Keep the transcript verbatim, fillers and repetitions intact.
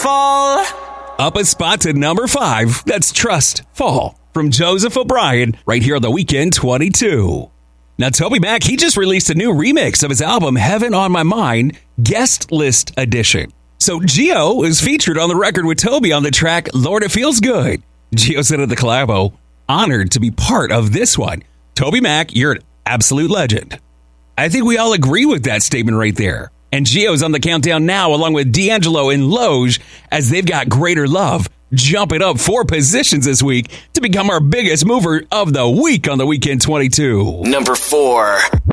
fall. Up a spot to number five. That's Trust Fall from Joseph O'Brien right here on The Weekend twenty-two. Now, Toby Mac, he just released a new remix of his album Heaven on My Mind, Guest List Edition. So Gio is featured on the record with Toby on the track Lord It Feels Good. Gio said at the collabo, honored to be part of this one. Toby Mac, you're an absolute legend. I think we all agree with that statement right there. And Gio's on the countdown now, along with D'Angelo and Loge, as they've got Greater Love, jumping up four positions this week to become our biggest mover of the week on The Weekend twenty-two. Number four.